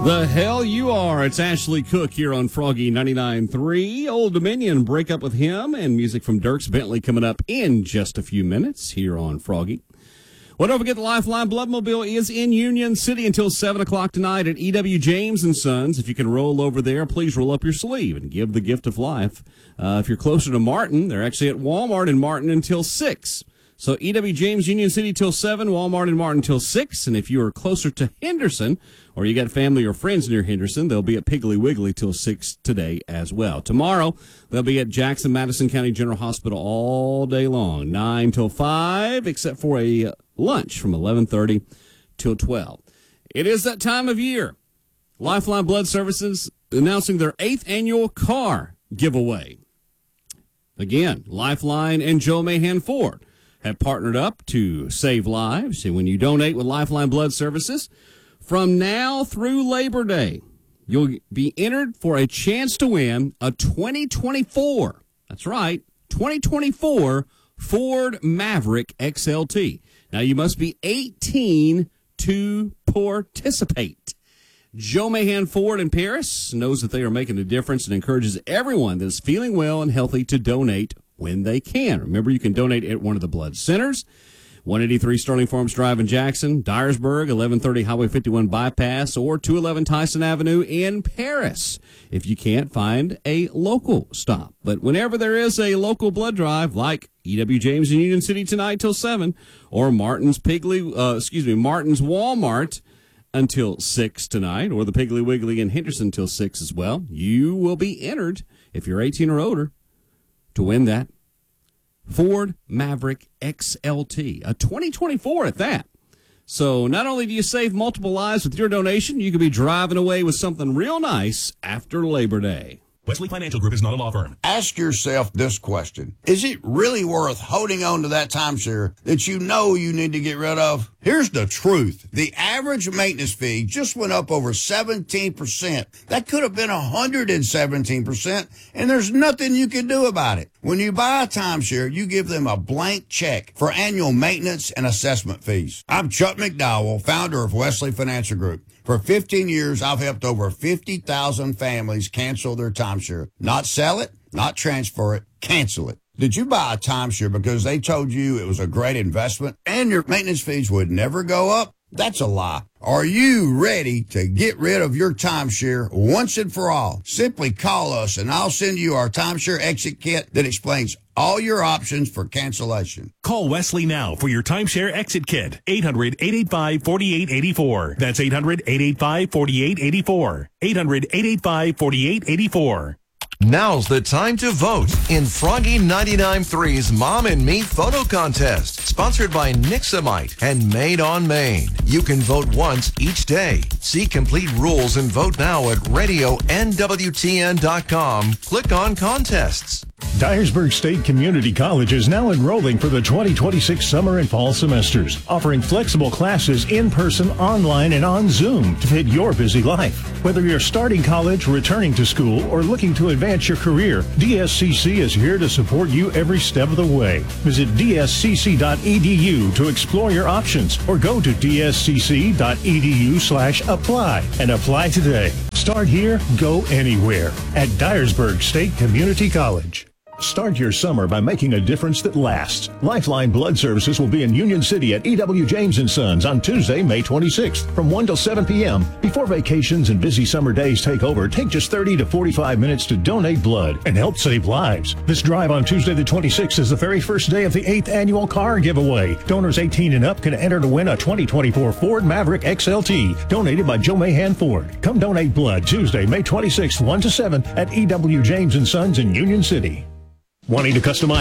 The hell you are. It's Ashley Cook here on Froggy 99.3. Old Dominion, break up with him, and music from Dierks Bentley coming up in just a few minutes here on Froggy. Well, don't forget the Lifeline Bloodmobile is in Union City until 7 o'clock tonight at E.W. James & Sons. If you can roll over there, please roll up your sleeve and give the gift of life. If you're closer to Martin, they're actually at Walmart in Martin until 6. So E.W. James, Union City till 7, Walmart in Martin till 6. And if you are closer to Henderson, or you got family or friends near Henderson, they'll be at Piggly Wiggly till 6 today as well. Tomorrow, they'll be at Jackson Madison County General Hospital all day long, 9 till 5, except for a lunch from 11:30 till 12. It is that time of year. Lifeline Blood Services announcing their 8th annual car giveaway. Again, Lifeline and Joe Mahan Ford have partnered up to save lives. And when you donate with Lifeline Blood Services, from now through Labor Day, you'll be entered for a chance to win a 2024, that's right, 2024 Ford Maverick XLT. Now, you must be 18 to participate. Joe Mahan Ford in Paris knows that they are making a difference and encourages everyone that is feeling well and healthy to donate when they can. Remember, you can donate at one of the blood centers, 183 Sterling Farms Drive in Jackson, Dyersburg, 1130 Highway 51 Bypass, or 211 Tyson Avenue in Paris, if you can't find a local stop. But whenever there is a local blood drive, like E.W. James in Union City tonight till 7, or Martin's Walmart until 6 tonight, or the Piggly Wiggly in Henderson till 6 as well, you will be entered, if you're 18 or older, to win that Ford Maverick XLT, a 2024 at that. So not only do you save multiple lives with your donation, you could be driving away with something real nice after Labor Day. Wesley Financial Group is not a law firm. Ask yourself this question. Is it really worth holding on to that timeshare that you know you need to get rid of? Here's the truth. The average maintenance fee just went up over 17%. That could have been 117%, and there's nothing you can do about it. When you buy a timeshare, you give them a blank check for annual maintenance and assessment fees. I'm Chuck McDowell, founder of Wesley Financial Group. For 15 years, I've helped over 50,000 families cancel their timeshare. Not sell it, not transfer it, cancel it. Did you buy a timeshare because they told you it was a great investment and your maintenance fees would never go up? That's a lie. Are you ready to get rid of your timeshare once and for all? Simply call us and I'll send you our timeshare exit kit that explains all your options for cancellation. Call Wesley now for your timeshare exit kit. 800-885-4884. That's 800-885-4884. 800-885-4884. Now's the time to vote in Froggy 99.3's Mom and Me photo contest, sponsored by Nixamite and Made on Maine. You can vote once each day. See complete rules and vote now at radionwtn.com. Click on contests. Dyersburg State Community College is now enrolling for the 2026 summer and fall semesters, offering flexible classes in person, online, and on Zoom to fit your busy life. Whether you're starting college, returning to school, or looking to advance your career, DSCC is here to support you every step of the way. Visit dscc.edu to explore your options, or go to dscc.edu/apply and apply today. Start here, go anywhere at Dyersburg State Community College. Start your summer by making a difference that lasts. Lifeline Blood Services will be in Union City at E.W. James & Sons on Tuesday, May 26th from 1 till 7 p.m. Before vacations and busy summer days take over, take just 30 to 45 minutes to donate blood and help save lives. This drive on Tuesday the 26th is the very first day of the 8th annual car giveaway. Donors 18 and up can enter to win a 2024 Ford Maverick XLT, donated by Joe Mahan Ford. Come donate blood Tuesday, May 26th, 1 to 7 at E.W. James & Sons in Union City. Wanting to customize